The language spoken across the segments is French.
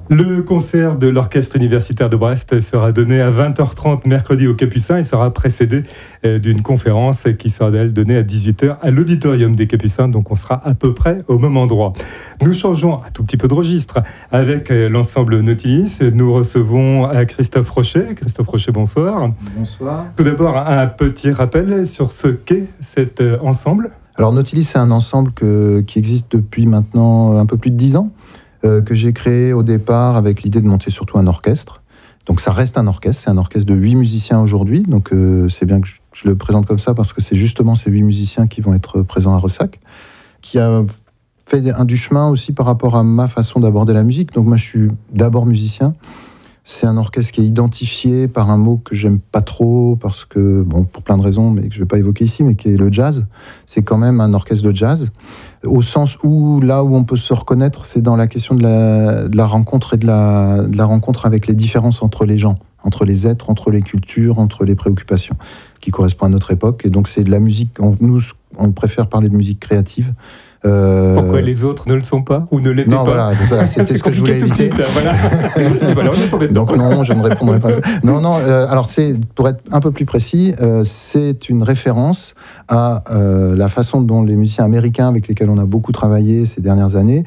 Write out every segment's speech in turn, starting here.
Le concert de l'Orchestre universitaire de Brest sera donné à 20h30 mercredi au Capucins et sera précédé d'une conférence qui sera donnée à 18h à l'auditorium des Capucins, donc on sera à peu près au même endroit. Nous changeons un tout petit peu de registre avec l'ensemble Nautilis. Nous recevons Christophe Rochet. Christophe Rochet, bonsoir. Bonsoir. Tout d'abord, un petit rappel sur ce qu'est cet ensemble. Alors Nautilis, c'est un ensemble qui existe depuis maintenant un peu plus de 10 ans. Que j'ai créé au départ avec l'idée de monter surtout un orchestre. Donc ça reste un orchestre, c'est un orchestre de 8 musiciens aujourd'hui, donc c'est bien que je le présente comme ça parce que c'est justement ces 8 musiciens qui vont être présents à Ressac, qui a fait du chemin aussi par rapport à ma façon d'aborder la musique. Donc moi je suis d'abord musicien. C'est un orchestre qui est identifié par un mot que j'aime pas trop parce que, bon, pour plein de raisons, mais que je vais pas évoquer ici, mais qui est le jazz. C'est quand même un orchestre de jazz, au sens où, là où on peut se reconnaître, c'est dans la question de la rencontre et de la rencontre avec les différences entre les gens, entre les êtres, entre les cultures, entre les préoccupations, qui correspond à notre époque. Et donc c'est de la musique, nous, on préfère parler de musique créative. Pourquoi les autres ne le sont pas ou ne l'étaient pas? Voilà, c'était ce que je voulais éviter. Voilà, on est tombé dedans. Donc non, je ne répondrai pas à ça. Non, alors pour être un peu plus précis, c'est une référence à la façon dont les musiciens américains avec lesquels on a beaucoup travaillé ces dernières années,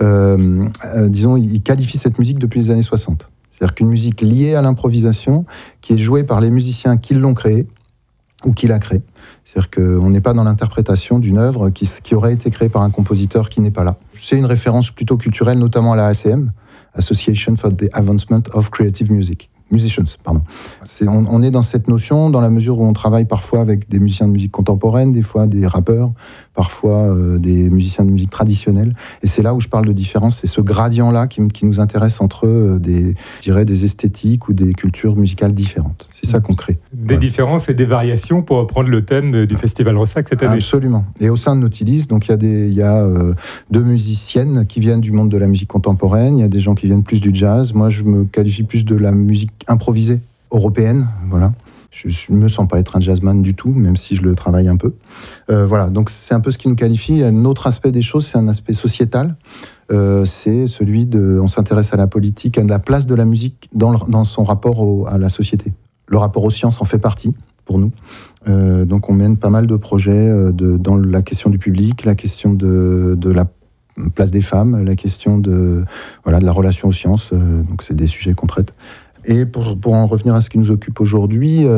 disons, ils qualifient cette musique depuis les années 60. C'est-à-dire qu'une musique liée à l'improvisation, qui est jouée par les musiciens qui l'ont créée ou qui l'a créée. C'est-à-dire qu'on n'est pas dans l'interprétation d'une œuvre qui aurait été créée par un compositeur qui n'est pas là. C'est une référence plutôt culturelle, notamment à la ACM, Association for the Advancement of Creative Musicians, pardon. On est dans cette notion dans la mesure où on travaille parfois avec des musiciens de musique contemporaine, des fois des rappeurs, parfois des musiciens de musique traditionnelle. Et c'est là où je parle de différence, c'est ce gradient-là qui nous intéresse entre des esthétiques ou des cultures musicales différentes. C'est ça qu'on crée. Des différences et des variations pour reprendre le thème du Festival Ressac cette année. Absolument. Et au sein de Nautilis, donc il y a 2 musiciennes qui viennent du monde de la musique contemporaine, il y a des gens qui viennent plus du jazz. Moi, je me qualifie plus de la musique improvisée européenne, voilà. Je ne me sens pas être un jazzman du tout, même si je le travaille un peu. Voilà, donc c'est un peu ce qui nous qualifie. Un autre aspect des choses, c'est un aspect sociétal. C'est celui on s'intéresse à la politique, à la place de la musique dans son rapport à la société. Le rapport aux sciences en fait partie, pour nous. Donc on mène pas mal de projets dans la question du public, la question de la place des femmes, la question de la relation aux sciences. Donc c'est des sujets qu'on traite. Et pour en revenir à ce qui nous occupe aujourd'hui,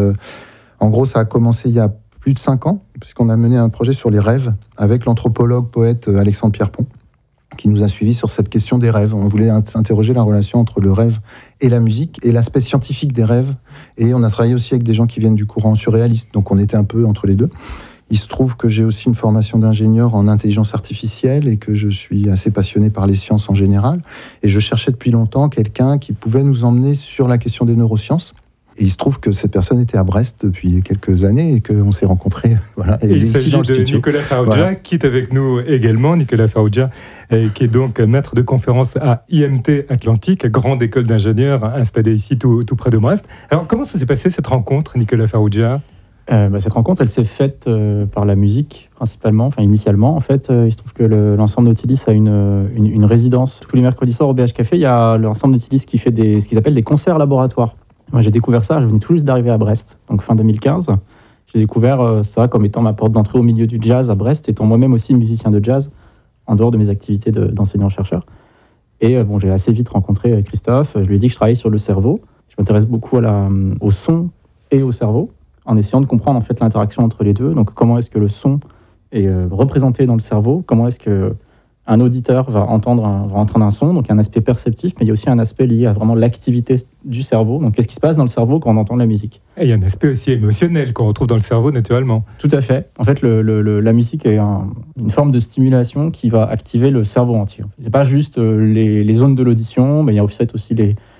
en gros, ça a commencé il y a plus de 5 ans, puisqu'on a mené un projet sur les rêves avec l'anthropologue, poète Alexandre Pierrepont, qui nous a suivis sur cette question des rêves. On voulait interroger la relation entre le rêve et la musique, et l'aspect scientifique des rêves. Et on a travaillé aussi avec des gens qui viennent du courant surréaliste, donc on était un peu entre les deux. Il se trouve que j'ai aussi une formation d'ingénieur en intelligence artificielle et que je suis assez passionné par les sciences en général. Et je cherchais depuis longtemps quelqu'un qui pouvait nous emmener sur la question des neurosciences. Et il se trouve que cette personne était à Brest depuis quelques années et qu'on s'est rencontrés. Voilà, et il s'agit de Nicolas Farrugia, qui est avec nous également. Nicolas Farrugia, qui est donc maître de conférence à IMT Atlantique, grande école d'ingénieurs installée ici tout près de Brest. Alors, comment ça s'est passé cette rencontre, Nicolas Farrugia ? Cette rencontre, elle s'est faite par la musique, principalement, initialement. En fait, il se trouve que l'ensemble Nautilis a une résidence. Tous les mercredis soirs au BH Café, il y a l'ensemble Nautilis qui fait ce qu'ils appellent des concerts laboratoires. Moi, j'ai découvert ça, je venais tout juste d'arriver à Brest, donc fin 2015. J'ai découvert ça comme étant ma porte d'entrée au milieu du jazz à Brest, étant moi-même aussi musicien de jazz, en dehors de mes activités d'enseignant-chercheur. Et j'ai assez vite rencontré Christophe. Je lui ai dit que je travaillais sur le cerveau. Je m'intéresse beaucoup au son et au cerveau, en essayant de comprendre en fait l'interaction entre les deux. Donc comment est-ce que le son est représenté dans le cerveau, comment est-ce qu'un auditeur va entendre un son, donc il y a un aspect perceptif, mais il y a aussi un aspect lié à vraiment l'activité du cerveau. Donc qu'est-ce qui se passe dans le cerveau quand on entend de la musique ? Et il y a un aspect aussi émotionnel qu'on retrouve dans le cerveau naturellement. Tout à fait. En fait, la musique est une forme de stimulation qui va activer le cerveau entier. C'est pas juste les zones de l'audition, mais il y a aussi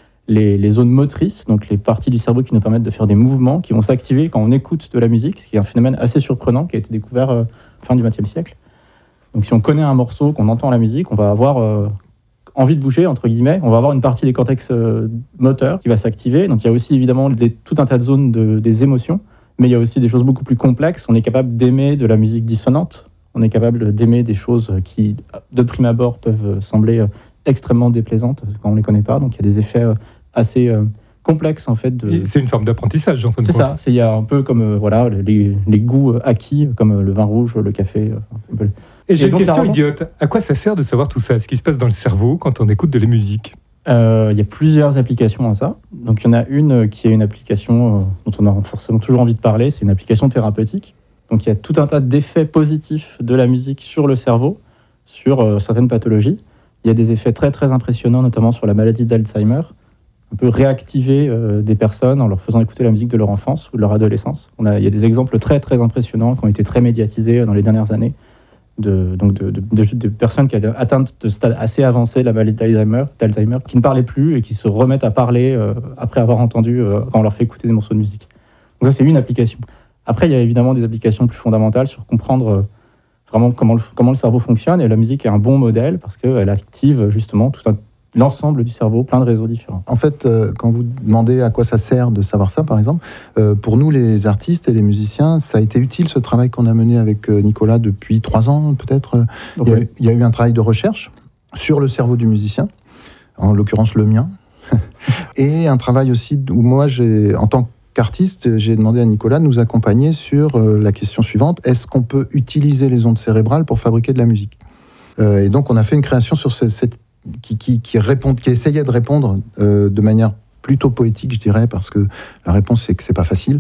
les zones motrices, donc les parties du cerveau qui nous permettent de faire des mouvements qui vont s'activer quand on écoute de la musique, ce qui est un phénomène assez surprenant qui a été découvert fin du XXe siècle. Donc si on connaît un morceau, qu'on entend la musique, on va avoir envie de bouger, entre guillemets, on va avoir une partie des cortex moteurs qui va s'activer. Donc il y a aussi évidemment tout un tas de zones des émotions, mais il y a aussi des choses beaucoup plus complexes. On est capable d'aimer de la musique dissonante, on est capable d'aimer des choses qui, de prime abord, peuvent sembler extrêmement déplaisantes quand on les connaît pas. Donc il y a des effets assez complexe en fait. C'est une forme d'apprentissage, en fin de compte. C'est ça, il y a un peu comme les goûts acquis, comme le vin rouge, le café. Et j'ai une question idiote. À quoi ça sert de savoir tout ça, ce qui se passe dans le cerveau quand on écoute de la musique? Il y a plusieurs applications à ça. Donc il y en a une qui est une application dont on a forcément toujours envie de parler, c'est une application thérapeutique. Donc il y a tout un tas d'effets positifs de la musique sur le cerveau, sur certaines pathologies. Il y a des effets très très impressionnants, notamment sur la maladie d'Alzheimer. On peut réactiver des personnes en leur faisant écouter la musique de leur enfance ou de leur adolescence. Il y a des exemples très très impressionnants qui ont été très médiatisés dans les dernières années de personnes qui avaient atteint de stade assez avancé la maladie d'Alzheimer, qui ne parlaient plus et qui se remettent à parler après avoir entendu quand on leur fait écouter des morceaux de musique. Donc ça, c'est une application. Après, il y a évidemment des applications plus fondamentales sur comprendre vraiment comment le cerveau fonctionne, et la musique est un bon modèle parce qu'elle active justement l'ensemble du cerveau, plein de réseaux différents. En fait, quand vous demandez à quoi ça sert de savoir ça, par exemple, pour nous, les artistes et les musiciens, ça a été utile, ce travail qu'on a mené avec Nicolas depuis 3 ans, peut-être. Il y a eu un travail de recherche sur le cerveau du musicien, en l'occurrence le mien, et un travail aussi où moi, en tant qu'artiste, j'ai demandé à Nicolas de nous accompagner sur la question suivante: est-ce qu'on peut utiliser les ondes cérébrales pour fabriquer de la musique? Et donc, on a fait une création sur cette qui essayait de répondre de manière plutôt poétique, je dirais, parce que la réponse, c'est que c'est pas facile.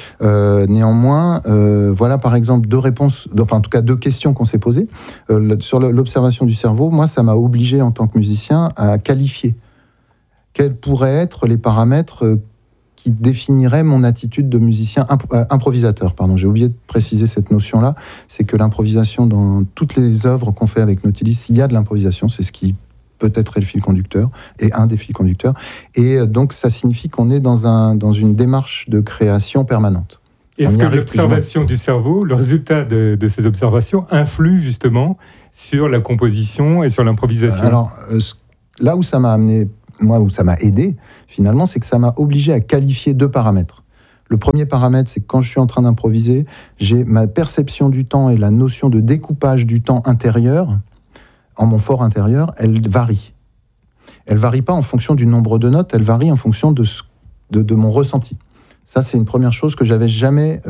Néanmoins, voilà par exemple 2 réponses, enfin en tout cas 2 questions qu'on s'est posées. Sur l'observation du cerveau, moi, ça m'a obligé en tant que musicien à qualifier quels pourraient être les paramètres qui définiraient mon attitude de musicien improvisateur. Pardon, j'ai oublié de préciser cette notion-là. C'est que l'improvisation, dans toutes les œuvres qu'on fait avec Nautilis, il y a de l'improvisation, c'est ce qui peut-être est le fil conducteur, et un des fils conducteurs. Et donc, ça signifie qu'on est dans une démarche de création permanente. Est-ce que l'observation du cerveau, le résultat de ces observations, influe justement sur la composition et sur l'improvisation? Alors, là où ça m'a amené, moi, où ça m'a aidé, finalement, c'est que ça m'a obligé à qualifier 2 paramètres. Le premier paramètre, c'est que quand je suis en train d'improviser, j'ai ma perception du temps et la notion de découpage du temps intérieur, en mon fort intérieur, elle varie. Elle varie pas en fonction du nombre de notes, elle varie en fonction de mon ressenti. Ça, c'est une première chose que j'avais jamais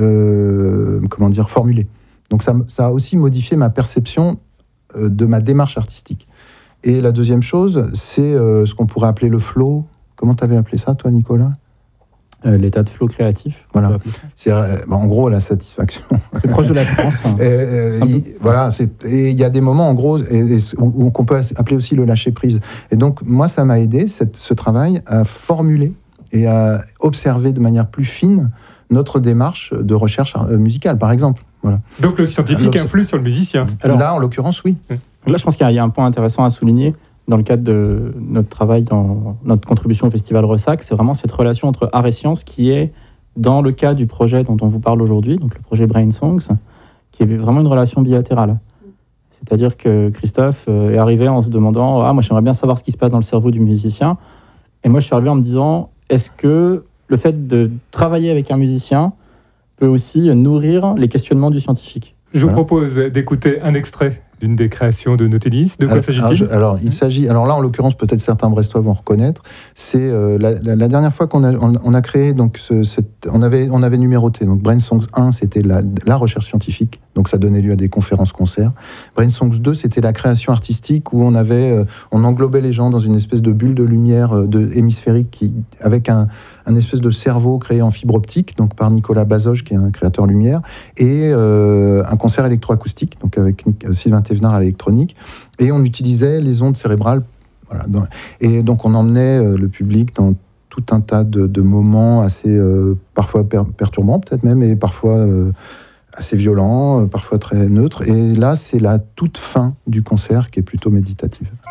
formulée. Donc ça a aussi modifié ma perception de ma démarche artistique. Et la deuxième chose, c'est ce qu'on pourrait appeler le flow. Comment tu avais appelé ça, toi, Nicolas? L'état de flow créatif. Voilà. C'est en gros la satisfaction. C'est proche de la transe. Voilà. Et il y a des moments en gros où qu'on peut appeler aussi le lâcher prise. Et donc moi, ça m'a aidé ce travail à formuler et à observer de manière plus fine notre démarche de recherche musicale, par exemple. Voilà. Donc le scientifique influe sur le musicien. Alors, là, en l'occurrence, oui. Là, je pense qu'il y a un point intéressant à souligner dans le cadre de notre travail, dans notre contribution au Festival Ressac, c'est vraiment cette relation entre art et science qui est, dans le cas du projet dont on vous parle aujourd'hui, donc le projet Brain Songs, qui est vraiment une relation bilatérale. C'est-à-dire que Christophe est arrivé en se demandant « Ah, moi j'aimerais bien savoir ce qui se passe dans le cerveau du musicien ». Et moi je suis arrivé en me disant « Est-ce que le fait de travailler avec un musicien peut aussi nourrir les questionnements du scientifique ?» Je vous propose d'écouter un extrait d'une des créations de Nautilis. De quoi s'agit-il? Alors là, en l'occurrence, peut-être certains Brestois vont reconnaître, c'est la dernière fois qu'on a créé, donc on avait numéroté. Donc Brain Songs 1, c'était la recherche scientifique, donc ça donnait lieu à des conférences-concerts. Brain Songs 2, c'était la création artistique, où on englobait les gens dans une espèce de bulle de lumière hémisphérique avec un espèce de cerveau créé en fibre optique, donc par Nicolas Bazoge, qui est un créateur lumière, et un concert électroacoustique, donc avec Sylvain Thévenard à l'électronique, et on utilisait les ondes cérébrales. Voilà, et donc on emmenait le public dans tout un tas de moments assez parfois perturbants peut-être même, et parfois assez violents, parfois très neutres. Et là, c'est la toute fin du concert qui est plutôt méditative.